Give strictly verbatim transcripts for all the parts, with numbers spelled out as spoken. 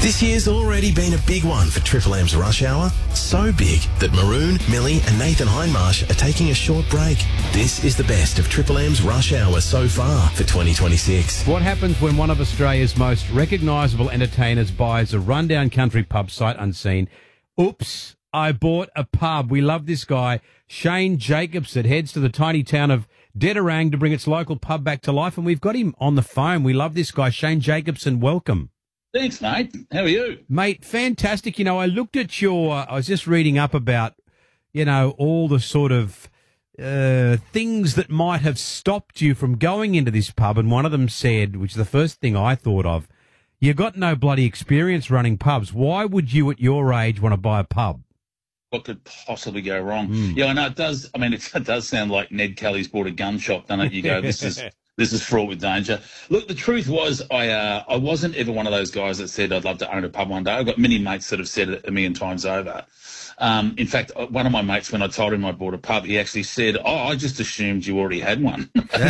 This year's already been a big one for Triple M's Rush Hour. So big that Maroon, Millie and Nathan Hindmarsh are taking a short break. This is the best of Triple M's Rush Hour so far for twenty twenty-six. What happens when one of Australia's most recognisable entertainers buys a rundown country pub sight unseen? Oops, I bought a pub. We love this guy. Shane Jacobson heads to the tiny town of Dedarang to bring its local pub back to life, and we've got him on the phone. We love this guy. Shane Jacobson, welcome. Thanks, mate. How are you? Mate, fantastic. You know, I looked at your, I was just reading up about, you know, all the sort of uh, things that might have stopped you from going into this pub, and one of them said, which is the first thing I thought of, you got no bloody experience running pubs. Why would you at your age want to buy a pub? What could possibly go wrong? Mm. Yeah, I know it does. I mean, it, it does sound like Ned Kelly's bought a gun shop, doesn't it? You go, this is this is fraught with danger. Look, the truth was, I uh, I wasn't ever one of those guys that said I'd love to own a pub one day. I've got many mates that have said it a million times over. Um, in fact, one of my mates, when I told him I bought a pub, he actually said, "Oh, I just assumed you already had one."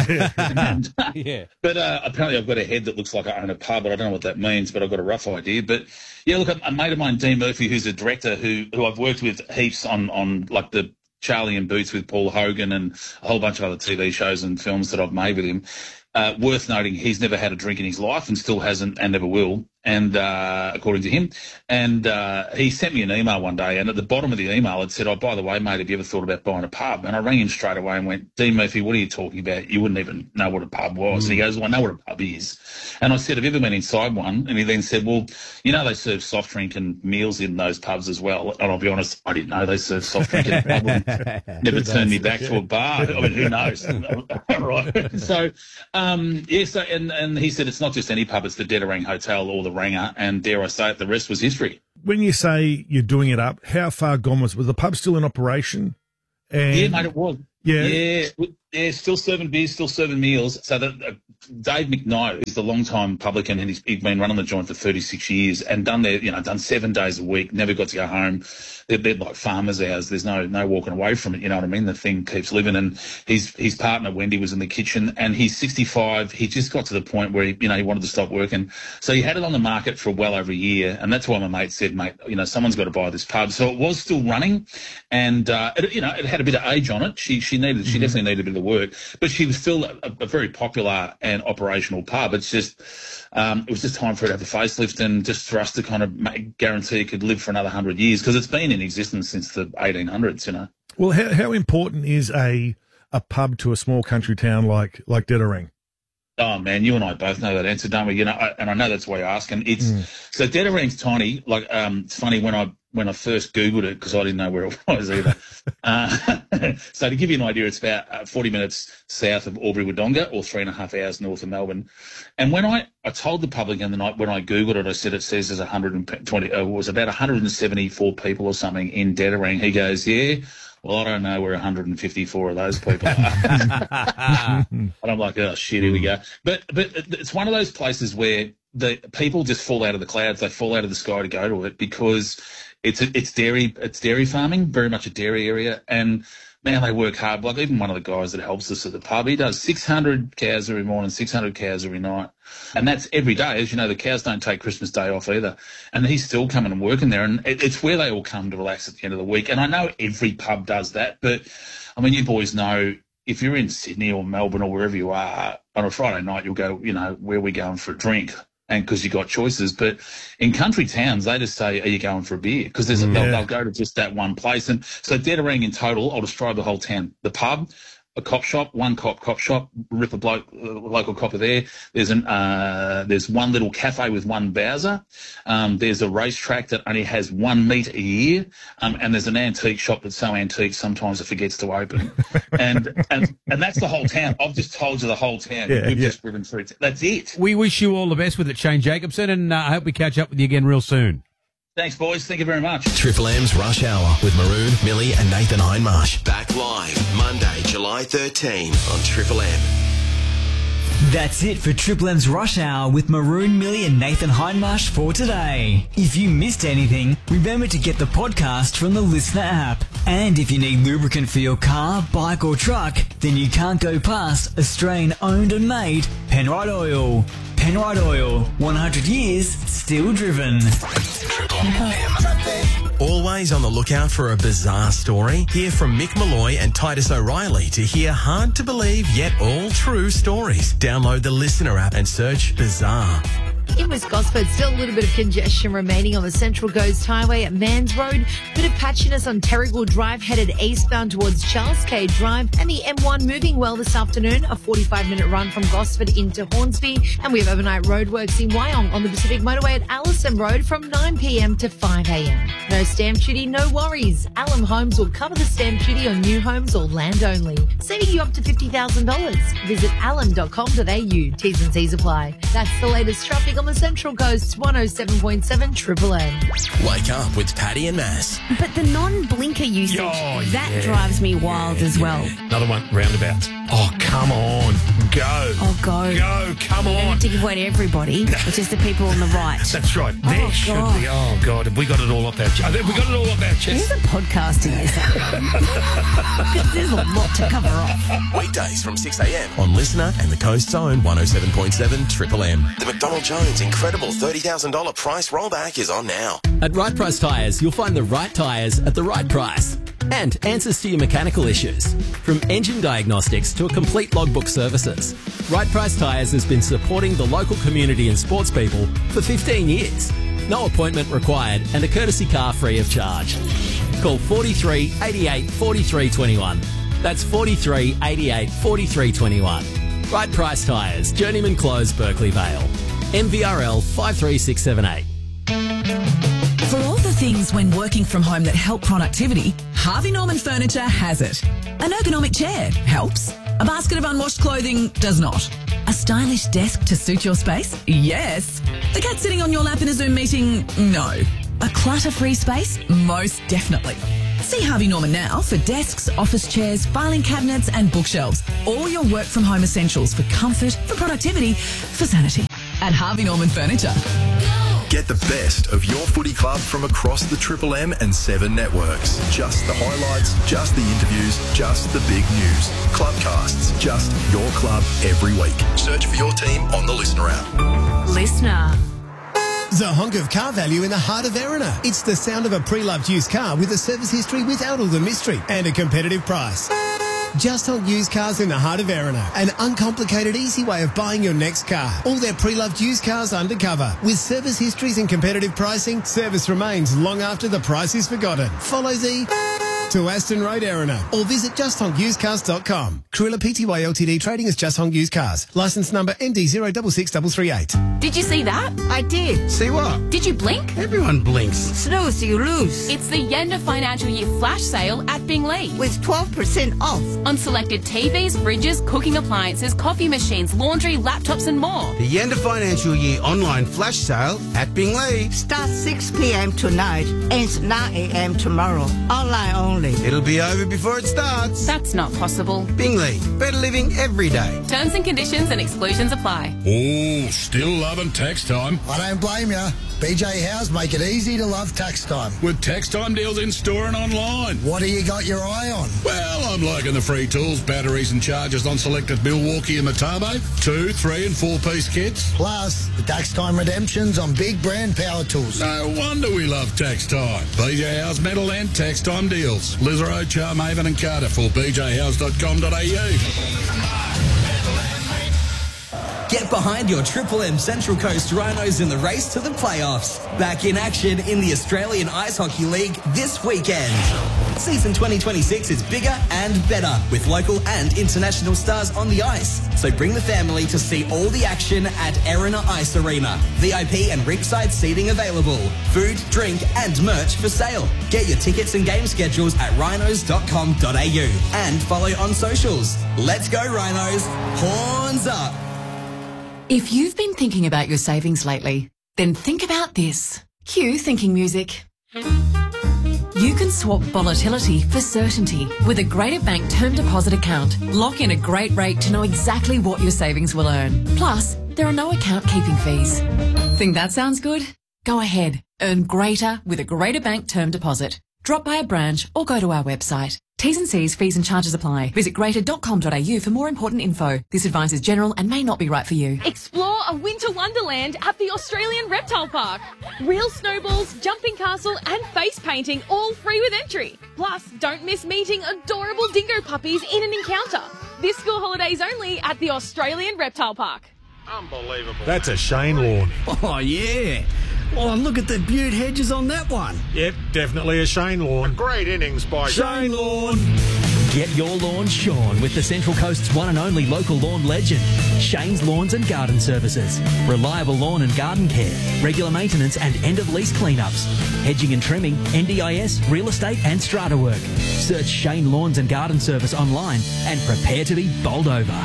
and, uh, yeah. But uh, apparently, I've got a head that looks like I own a pub, but I don't know what that means. But I've got a rough idea. But yeah, look, a mate of mine, Dean Murphy, who's a director who who I've worked with heaps on on like the Charlie and Boots with Paul Hogan and a whole bunch of other T V shows and films that I've made with him. Uh, worth noting, he's never had a drink in his life and still hasn't and never will, and uh, according to him. And uh, he sent me an email one day, and at the bottom of the email it said, "Oh, by the way, mate, have you ever thought about buying a pub?" And I rang him straight away and went, "Dean Murphy, what are you talking about? You wouldn't even know what a pub was." Mm. And he goes, "Well, I know what a pub is." And I said, "Have you ever been inside one?" And he then said, "Well, you know they serve soft drink and meals in those pubs as well." And I'll be honest, I didn't know they served soft drink in a pub. Never turned me back to a bar. I mean, who knows? Right. So, um, yeah, so, and, and he said it's not just any pub, it's the Dedarang Hotel or the Ranger, and dare I say it, the rest was history. When you say you're doing it up, how far gone was was the pub still in operation? And yeah, mate, it was. Yeah, yeah, yeah. Still serving beers, still serving meals. So that uh, Dave McKnight is the long-time publican, and he's, he's been running the joint for thirty-six years and done their, you know, done seven days a week. Never got to go home. They're, they're like farmers' hours. There's no no walking away from it. You know what I mean? The thing keeps living. And his his partner Wendy was in the kitchen, and he's sixty-five. He just got to the point where he, you know, he wanted to stop working. So he had it on the market for well over a year, and that's why my mate said, "Mate, you know, someone's got to buy this pub." So it was still running, and uh, it, you know, it had a bit of age on it. She she needed she mm-hmm. definitely needed a bit of work, but she was still a, a very popular and operational pub. It's just um, it was just time for it to have a facelift, and just for us to kind of make, guarantee it could live for another hundred years, because it's been in existence since the eighteen hundreds. You know. Well, how how important is a a pub to a small country town like like Dedarang? Oh man, you and I both know that answer, don't we? You know, I, and I know that's why you're asking. It's mm. so Dedarang's tiny. Like, um, it's funny when I when I first Googled it, because I didn't know where it was either. uh, so to give you an idea, it's about uh, forty minutes south of Albury-Wodonga, or three and a half hours north of Melbourne. And when I, I told the publican the night when I Googled it, I said it says there's one hundred twenty, uh, it was about one hundred seventy-four people or something in Dedarang. He goes, "Yeah. Well, I don't know where one hundred fifty-four of those people are." And I'm like, "Oh, shit, here we go." But but it's one of those places where the people just fall out of the clouds. They fall out of the sky to go to it, because it's a, it's dairy it's dairy farming, very much a dairy area. And man, they work hard. Like, even one of the guys that helps us at the pub, he does six hundred cows every morning, six hundred cows every night. And that's every day. As you know, the cows don't take Christmas Day off either. And he's still coming and working there. And it, it's where they all come to relax at the end of the week. And I know every pub does that. But, I mean, you boys know, if you're in Sydney or Melbourne or wherever you are, on a Friday night, you'll go, you know, where are we going for a drink? And because you've got choices. But in country towns, they just say, "Are you going for a beer?" Because there's a, yeah. they'll, they'll go to just that one place. And so Dedarang in total, I'll describe the whole town. The pub, a cop shop, one cop cop shop, rip a bloke, uh, local copper there. There's an uh, there's one little cafe with one Bowser. Um, there's a racetrack that only has one meet a year, um, and there's an antique shop that's so antique sometimes it forgets to open. and and and that's the whole town. I've just told you the whole town. Yeah, We've yeah. just driven through it. That's it. We wish you all the best with it, Shane Jacobson, and uh, I hope we catch up with you again real soon. Thanks, boys. Thank you very much. Triple M's Rush Hour with Maroon, Millie and Nathan Hindmarsh. Back live Monday, July thirteenth on Triple M. That's it for Triple M's Rush Hour with Maroon, Millie and Nathan Hindmarsh for today. If you missed anything, remember to get the podcast from the Listener app. And if you need lubricant for your car, bike or truck, then you can't go past Australian owned and made Penrite Oil. Penrite Oil, one hundred years, still driven. Always on the lookout for a bizarre story? Hear from Mick Malloy and Titus O'Reilly to hear hard to believe yet all true stories. Download the Listener app and search Bizarre. In West Gosford, still a little bit of congestion remaining on the Central Coast Highway at Mans Road. Bit of patchiness on Terrigal Drive headed eastbound towards Charles K Drive. And the M one moving well this afternoon. A forty-five minute run from Gosford into Hornsby. And we have overnight roadworks in Wyong on the Pacific Motorway at Allison Road from nine p m to five a m. No stamp duty, no worries. Alum Homes will cover the stamp duty on new homes or land only, saving you up to fifty thousand dollars. Visit alum dot com dot a u. T's and C's apply. That's the latest traffic on the Central Coast, one oh seven point seven Triple M. Wake up with Paddy and Mass. But the non-blinker usage, Oh, that yeah. drives me wild as well. Another one, roundabouts. Oh, come on. Go. Oh, go. Go, come I on. don't think avoid everybody. It's just the people on the right. That's right. There Oh, should God. be. Oh, God. Have we got it all off our chest? Have we got it all off our There's chest? a podcast in this app. There's a lot to cover off. Weekdays from six a m on Listener and the Coast's own one oh seven point seven Triple M. The McDonald Jones incredible thirty thousand dollars price rollback is on now. At Right Price Tyres, you'll find the right tyres at the right price and answers to your mechanical issues. From engine diagnostics to a complete logbook services, Right Price Tyres has been supporting the local community and sports people for fifteen years. No appointment required and a courtesy car free of charge. Call forty-three eighty-eight forty-three twenty-one. That's forty-three eighty-eight forty-three twenty-one. Right Price Tyres, Journeyman Close, Berkeley Vale. M V R L five three six seven eight. For all the things when working from home that help productivity, Harvey Norman Furniture has it. An ergonomic chair helps. A basket of unwashed clothing does not. A stylish desk to suit your space? Yes. The cat sitting on your lap in a Zoom meeting? No. A clutter-free space? Most definitely. See Harvey Norman now for desks, office chairs, filing cabinets and bookshelves. All your work from home essentials for comfort, for productivity, for sanity. At Harvey Norman Furniture. Get the best of your footy club from across the Triple M and Seven networks. Just the highlights, just the interviews, just the big news. Clubcasts, just your club every week. Search for your team on the Listener app. Listener. The honk of car value in the heart of Erina. It's the sound of a pre-loved used car with a service history without all the mystery and a competitive price. Just Honk Used Cars in the heart of Erina. An uncomplicated, easy way of buying your next car. All their pre-loved used cars undercover. With service histories and competitive pricing, service remains long after the price is forgotten. Follow the to Aston Road, Erina, or visit just honk used cars dot com. Cruella Pty Ltd trading as Just Honk Used Cars. Licence number N D zero six six three three eight. Did you see that? I did. See what? Did you blink? Everyone blinks. Snooze, you lose. It's the Yenda Financial Year Flash Sale at Bingley. With twelve percent off. On selected T Vs, fridges, cooking appliances, coffee machines, laundry, laptops and more. The Yenda Financial Year online flash sale at Bingley. Starts six p m tonight, ends nine a m tomorrow. Online only. It'll be over before it starts. That's not possible. Bingley, better living every day. Terms and conditions and exclusions apply. Oh, still loving tax time? I don't blame you. B J House make it easy to love tax time. With tax time deals in store and online. What do you got your eye on? Well, I'm liking the free tools, batteries and chargers on selected Milwaukee and Matamo. Two, three and four piece kits. Plus, the tax time redemptions on big brand power tools. No wonder we love tax time. B J House metal and tax time deals. Lizzaro, Charmhaven and Cardiff for b j house dot com dot a u. Get behind your Triple M Central Coast Rhinos in the race to the playoffs. Back in action in the Australian Ice Hockey League this weekend. Season twenty twenty-six is bigger and better with local and international stars on the ice. So bring the family to see all the action at Erina Ice Arena. V I P and ringside seating available. Food, drink and merch for sale. Get your tickets and game schedules at rhinos dot com dot a u and follow on socials. Let's go Rhinos. Horns up. If you've been thinking about your savings lately, then think about this. Cue thinking music. You can swap volatility for certainty with a Greater Bank term deposit account. Lock in a great rate to know exactly what your savings will earn. Plus, there are no account keeping fees. Think that sounds good? Go ahead. Earn greater with a Greater Bank term deposit. Drop by a branch or go to our website. T's and C's, fees and charges apply. Visit greater dot com dot a u for more important info. This advice is general and may not be right for you. Explore a winter wonderland at the Australian Reptile Park. Real snowballs, jumping castle and face painting all free with entry. Plus, don't miss meeting adorable dingo puppies in an encounter. This school holidays only at the Australian Reptile Park. Unbelievable. That's a Shane lawn. Oh, yeah. Oh, look at the beaut hedges on that one. Yep, definitely a Shane lawn. Great innings by Shane lawn. Get your lawn shorn with the Central Coast's one and only local lawn legend, Shane's Lawns and Garden Services. Reliable lawn and garden care, regular maintenance and end-of-lease cleanups, hedging and trimming, N D I S, real estate and strata work. Search Shane Lawns and Garden Service online and prepare to be bowled over.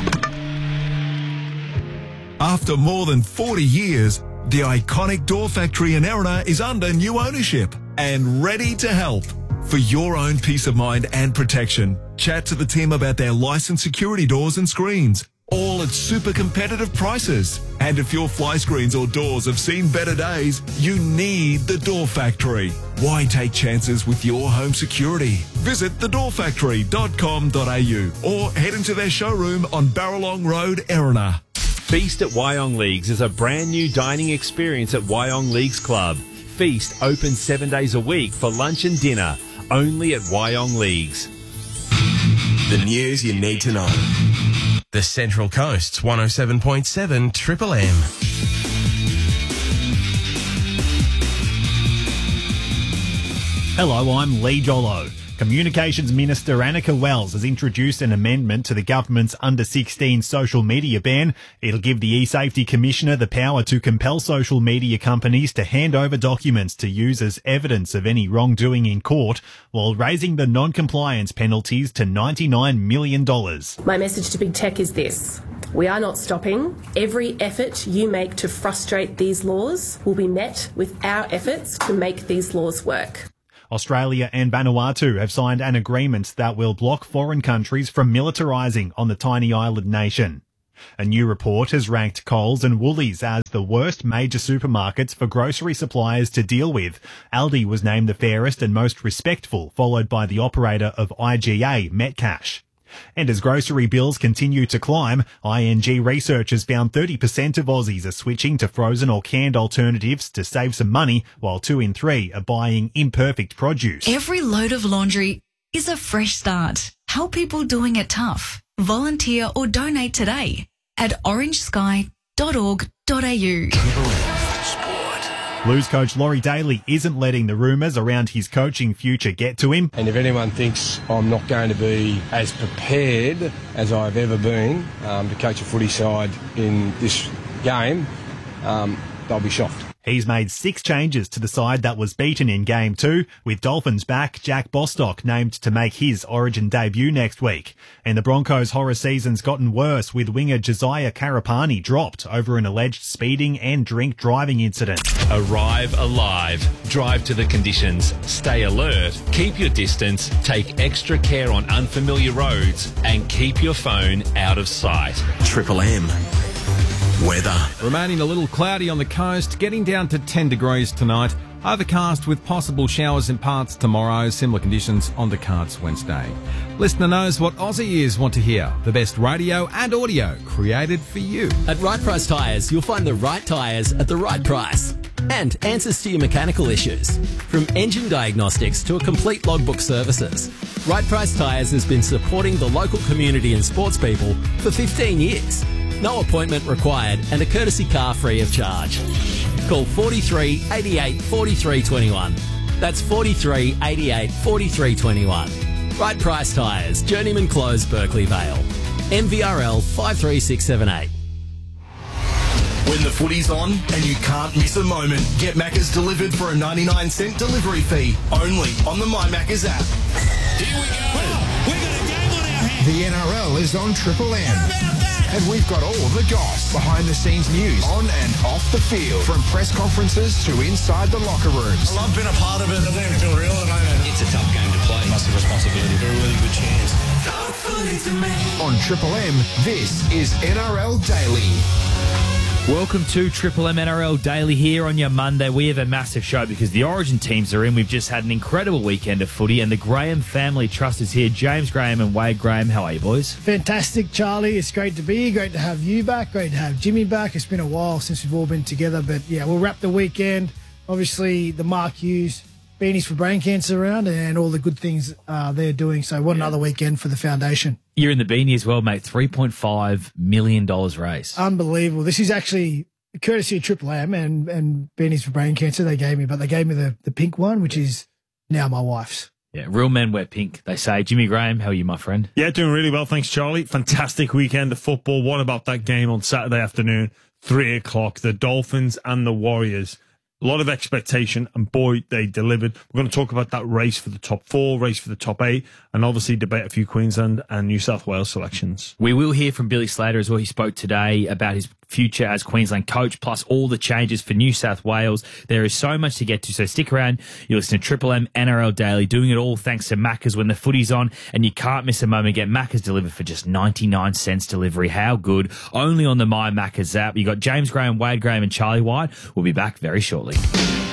After more than forty years, the iconic Door Factory in Erina is under new ownership and ready to help. For your own peace of mind and protection, chat to the team about their licensed security doors and screens, all at super competitive prices. And if your fly screens or doors have seen better days, you need the Door Factory. Why take chances with your home security? Visit the door factory dot com dot a u or head into their showroom on Barralong Road, Erina. Feast at Wyong Leagues is a brand new dining experience at Wyong Leagues Club. Feast open seven days a week for lunch and dinner, only at Wyong Leagues. The news you need to know. The Central Coast's one oh seven point seven Triple M. Hello, I'm Lee Jollo. Communications Minister Annika Wells has introduced an amendment to the government's under sixteen social media ban. It'll give the eSafety Commissioner the power to compel social media companies to hand over documents to use as evidence of any wrongdoing in court, while raising the non-compliance penalties to ninety-nine million dollars. My message to big tech is this. We are not stopping. Every effort you make to frustrate these laws will be met with our efforts to make these laws work. Australia and Vanuatu have signed an agreement that will block foreign countries from militarising on the tiny island nation. A new report has ranked Coles and Woolies as the worst major supermarkets for grocery suppliers to deal with. Aldi was named the fairest and most respectful, followed by the operator of I G A, Metcash. And as grocery bills continue to climb, I N G research has found thirty percent of Aussies are switching to frozen or canned alternatives to save some money, while two in three are buying imperfect produce. Every load of laundry is a fresh start. Help people doing it tough. Volunteer or donate today at orange sky dot org dot a u. Blues coach Laurie Daly isn't letting the rumours around his coaching future get to him. And if anyone thinks I'm not going to be as prepared as I've ever been um, to coach a footy side in this game, um, they'll be shocked. He's made six changes to the side that was beaten in Game two, with Dolphins back Jack Bostock named to make his Origin debut next week. And the Broncos' horror season's gotten worse, with winger Josiah Karapani dropped over an alleged speeding and drink driving incident. Arrive alive. Drive to the conditions. Stay alert. Keep your distance. Take extra care on unfamiliar roads. And keep your phone out of sight. Triple M. Weather. Remaining a little cloudy on the coast, getting down to ten degrees tonight. Overcast with possible showers in parts tomorrow. Similar conditions on the cards Wednesday. Listener knows what Aussie ears want to hear. The best radio and audio created for you. At Right Price Tyres, you'll find the right tyres at the right price. And answers to your mechanical issues. From engine diagnostics to a complete logbook services. Right Price Tyres has been supporting the local community and sports people for fifteen years. No appointment required and a courtesy car free of charge. Call forty-three, eighty-eight, forty-three, twenty-one. That's forty-three, eighty-eight, forty-three, twenty-one. Right Price Tyres, Journeyman Close, Berkeley Vale. M V R L five three six seven eight. When the footy's on and you can't miss a moment, get Maccas delivered for a ninety-nine cent delivery fee, only on the My Maccas app. Here we go. We've got a game on our hands. The N R L is on Triple M. And we've got all the goss, behind-the-scenes news, on and off the field, from press conferences to inside the locker rooms. I love being a part of it. I don't even feel real at the moment. It's a tough game to play. Massive responsibility. Got a really good chance. On Triple M, this is N R L Daily. Welcome to Triple M N R L Daily here on your Monday. We have a massive show because the Origin teams are in. We've just had an incredible weekend of footy and the Graham Family Trust is here. James Graham and Wade Graham, how are you boys? Fantastic, Charlie. It's great to be here. Great to have you back. Great to have Jimmy back. It's been a while since we've all been together, but yeah, we'll wrap the weekend. Obviously, the Mark Hughes Beanies for Brain Cancer around and all the good things uh, they're doing. So what another weekend for the foundation. You're in the beanie as well, mate. three point five million dollars raise. Unbelievable. This is actually courtesy of Triple M and, and Beanies for Brain Cancer they gave me, but they gave me the, the pink one, which is now my wife's. Yeah, real men wear pink, they say. Jimmy Graham, how are you, my friend? Yeah, doing really well. Thanks, Charlie. Fantastic weekend of football. What about that game on Saturday afternoon, three o'clock, the Dolphins and the Warriors? A lot of expectation, and boy, they delivered. We're going to talk about that race for the top four, race for the top eight, and obviously debate a few Queensland and New South Wales selections. We will hear from Billy Slater as well. He spoke today about his future as Queensland coach, plus all the changes for New South Wales. There is so much to get to, so stick around. You listen to Triple M N R L Daily, doing it all thanks to Macca's when the footy's on, and you can't miss a moment. Get Macca's delivered for just ninety-nine cents delivery. How good? Only on the My Macca's app. You got James Graham, Wade Graham, and Charlie White. We'll be back very shortly.